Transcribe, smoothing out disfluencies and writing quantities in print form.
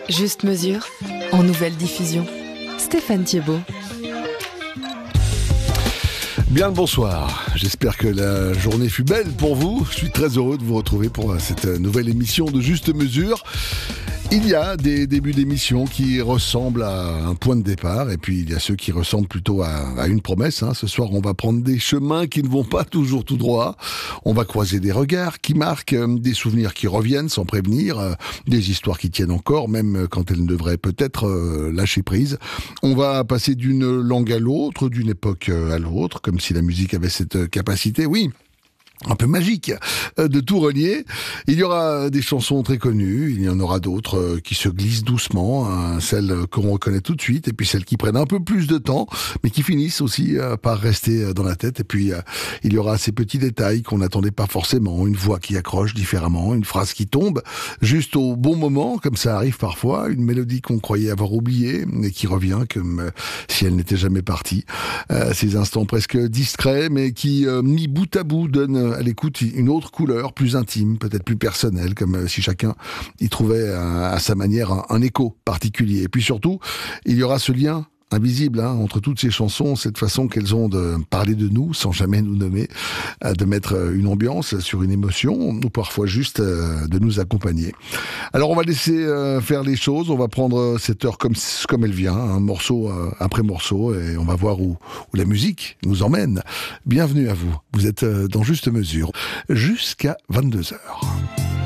Juste mesure, en nouvelle diffusion. Stéphane Thiebaud. Bien le bonsoir, j'espère que la journée fut belle pour vous. Je suis très heureux de vous retrouver pour cette nouvelle émission de Juste Mesure. Il y a des débuts d'émission qui ressemblent à un point de départ et puis il y a ceux qui ressemblent plutôt à une promesse. Ce soir, on va prendre des chemins qui ne vont pas toujours tout droit. On va croiser des regards qui marquent, des souvenirs qui reviennent sans prévenir, des histoires qui tiennent encore, même quand elles ne devraient peut-être lâcher prise. On va passer d'une langue à l'autre, d'une époque à l'autre, comme si la musique avait cette capacité, oui, un peu magique, de tout relier. Il y aura des chansons très connues, il y en aura d'autres qui se glissent doucement, celles qu'on reconnaît tout de suite, et puis celles qui prennent un peu plus de temps, mais qui finissent aussi par rester dans la tête. Et puis il y aura ces petits détails qu'on n'attendait pas forcément, une voix qui accroche différemment, une phrase qui tombe juste au bon moment, comme ça arrive parfois, une mélodie qu'on croyait avoir oubliée, et qui revient comme si elle n'était jamais partie. Ces instants presque discrets, mais qui, mis bout à bout, donnent à l'écoute une autre couleur, plus intime, peut-être plus personnelle, comme si chacun y trouvait à sa manière un écho particulier. Et puis surtout, il y aura ce lien invisible entre toutes ces chansons, cette façon qu'elles ont de parler de nous sans jamais nous nommer, de mettre une ambiance sur une émotion ou parfois juste de nous accompagner. Alors on va laisser faire les choses, on va prendre cette heure comme elle vient, morceau après morceau, et on va voir où la musique nous emmène. Bienvenue à vous, vous êtes dans Juste Mesure, jusqu'à 22h.